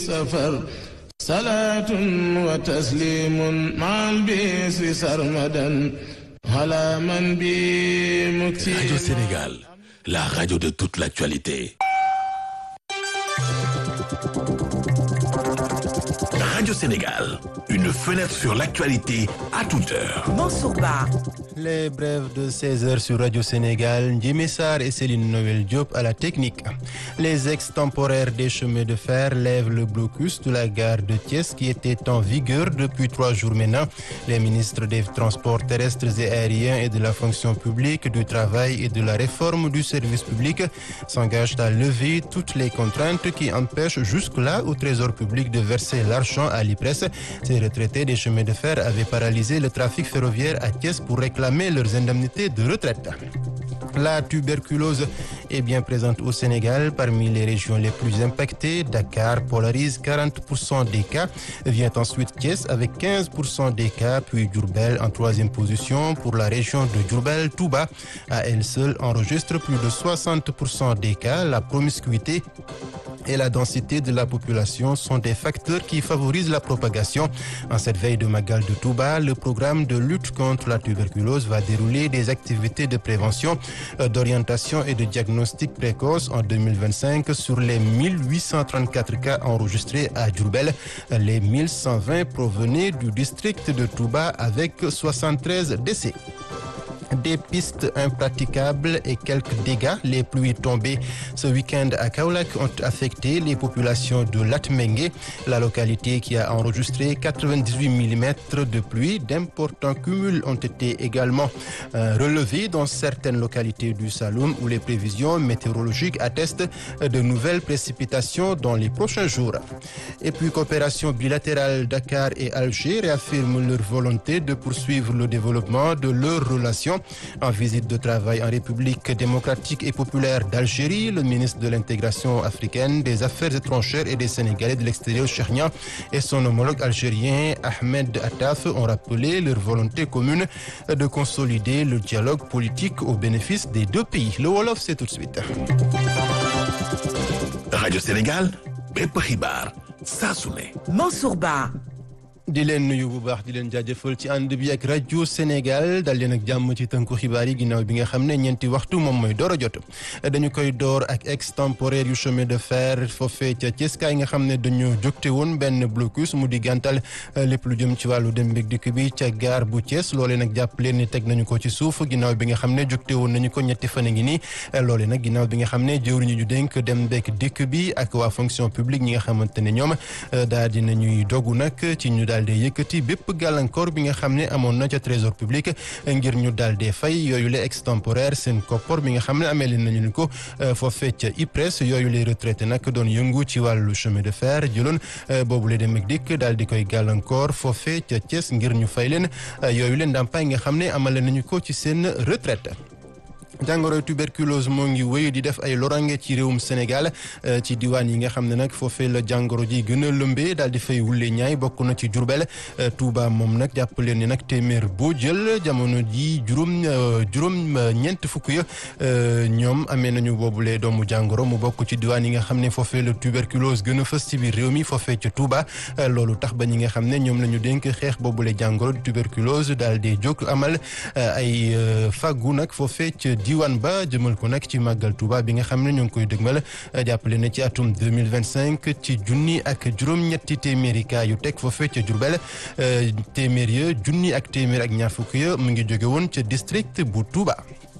سفر صلاة وتسليم مع البيس سرمدا على من بمكسير. Radio Sénégal, la radio de toute l'actualité. Radio Sénégal, une fenêtre sur l'actualité à toute heure. Mansour Ba. Les brèves de 16h sur Radio Sénégal, Ndjimé Sarr et Céline Noël Diop à la technique. Les ex-temporaires des chemins de fer lèvent le blocus de la gare de Thiès qui était en vigueur depuis 3 jours maintenant. Les ministres des Transports terrestres et aériens et de la fonction publique, du travail et de la réforme du service public s'engagent à lever toutes les contraintes qui empêchent jusque-là au Trésor public de verser l'argent à l'IPRES. Ces retraités des chemins de fer avaient paralysé le trafic ferroviaire à Thiès pour réclamer leurs indemnités de retraite. La tuberculose est bien présente au Sénégal. Parmi les régions les plus impactées, Dakar polarise 40% des cas. Vient ensuite Thiès avec 15% des cas, puis Diourbel en 3e position. Pour la région de Diourbel, Touba, à elle seule, enregistre plus de 60% des cas. La promiscuité et la densité de la population sont des facteurs qui favorisent la propagation. En cette veille de Magal de Touba, le programme de lutte contre la tuberculose va dérouler des activités de prévention, d'orientation et de diagnostic précoce en 2025 sur les 1834 cas enregistrés à Diourbel. Les 1120 provenaient du district de Touba avec 73 décès. Des pistes impraticables et quelques dégâts. Les pluies tombées ce week-end à Kaolack ont affecté les populations de Latmingué, la localité qui a enregistré 98 mm de pluie. D'importants cumuls ont été également relevés dans certaines localités du Saloum où les prévisions météorologiques attestent de nouvelles précipitations dans les prochains jours. Et puis, coopération bilatérale, Dakar et Alger réaffirment leur volonté de poursuivre le développement de leurs relations. En visite de travail en République démocratique et populaire d'Algérie, le ministre de l'intégration africaine, des affaires étrangères et des Sénégalais de l'extérieur, Cheikh Niang, et son homologue algérien, Ahmed Attaf, ont rappelé leur volonté commune de consolider le dialogue politique au bénéfice des deux pays. Le Wolof, c'est tout de suite. Radio Sénégal, bépp xibaar saa su ne. Mansour Ba. di leen nuyu bu baax di leen jaajëfal ci ànd bi ak rajo Sénégal dal leen ak jàmm ci tënku xibaar yi ginnaaw bi nga xam ne ñeenti waxtu moom mooy door a jot dañu koy door ak extemporaire yu chemin de fer foofee ca Thiès kaay nga xam ne dañoo jógte woon benn blocus mu di gàntal lépp lu jëm ci wàllu dem beeg dikk bi ca gare bu Thiès loolee nag jàpp leen ni teg nañu ko ci suuf ginnaaw bi nga xam ne jógte woon nañu ko ñetti fan a ngi nii loolee nag ginnaaw bi nga xam ne jëwriñu ñu dénk dem beeg dikk bi ak waa fonction publique ñi nga xamante ne ñoom daal dina ñuy dogu nag ci ñu daal di yëkkati bépp gàllankoor bi nga xam ne amoon na ca trésor public ngir ñu daal di fay yooyu les extemporaire seen koppor bi nga xam ne amee leen nañu ko foofee ca IPRES yooyu les retraités nag doon yëngu ci wàllu chemin de fer jëloon boobu le dem ak dikk daal di koy gàllankoor foofee ca Thiès ngir ñu fay leen yooyu leen ndàmpaay nga xam ne amale nañu ko ci seen retraite. jàngoroy tuberculose moo ngi wéy di def ay lorange ci réewum Sénégal ci diwaan yi nga xam ne nag foofee la jàngoro ji gën a lëmbee daal di fay wulle ñaay bokk na ci Diourbel Touba moom nag jàpp leen ni nag téeméer boo jël jamono ji juróom ñeent fukk ya ñoom amee nañu boobule doomu jàngoro mu bokk ci diwaan yi nga xam ne foofee la tuberculose gën a fës ci biir réew mi foofee ca Touba loolu tax ba ñi nga xam ne ñoom la ñu dénk xeex boobule jàngoro tuberculose daal di jóg amal ay fàggu nag foofee ca diwaan ba jëmal ko nag ci màggal Touba bi nga xam ne ñoo ngi koy dëgmal jàppale na ci atum 2025 ci junni ak juróom-ñetti téeméeri cas yu teg foofee ca Diourbel téeméer ya junni ak téeméer ak ñaar fukk ya mu ngi jóge woon ca district bu Touba.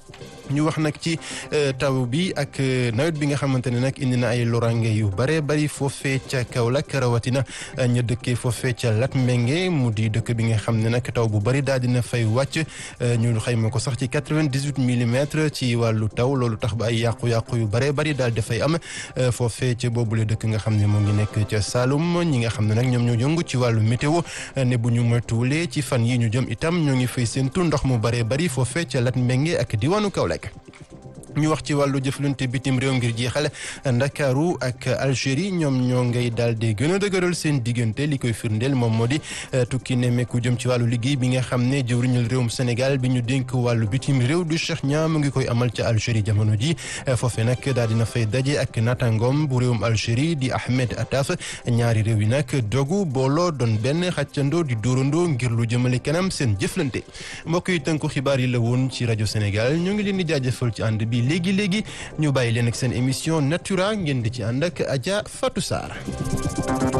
ñu wax nag ci taw bi ak nawet bi nga xamante ne nag indi na ay lorange yu bare bari foofee ca Kaolack rawatina ñu dëkkee foofee ca Latmingué mu di dëkk bi nga xam ne nag taw bu bari daal dina fay wàcc ñu xayma ko sax ci 98 mm ci wàllu taw loolu tax ba ay yàqu-yàqu yu bare bari daal dafay am foofee ca boobule dëkk nga xam ne moo ngi nekk ca Saloum ñi nga xam ne nag ñoom ñoo yëngu ci wàllu météo ne bu ñu moytuwulee ci fan yi ñu jëm itam ñoo ngi fay séentu ndox mu bare bari foofee ca Latmingué ak diwaanu Kaolack. ñu wax ci wàllu jëflante bitim réew ngir jeexal Ndakaaru ak Algérie ñoom ñoo ngay daal di gën a dëgëral seen diggante li koy firndeel moom moo di tukki nemmeeku jëm ci wàllu liggéey bi nga xam ne jëwriñul réewum Sénégal bi ñu dénk wàllu bitim réew du Cheikh Niang mu ngi koy amal ca Algérie jamono ji foofe nag daal dina fay daje ak naataangoom bu réewum Algérie di Ahmed Attaf ñaari réew yi nag dogu booloo doon benn xàccandoo di dóorandoo ngir lu jëmale kanam seen jëflante mbokk yi tënku xibaar yi la woon ci rajo Sénégal ñoo ngi leen di jaajëfal ci ànd bi léegi ñu bàyyi leen ak seen émission Natura ngeen di ci ànd ak Adja Fatou Sarr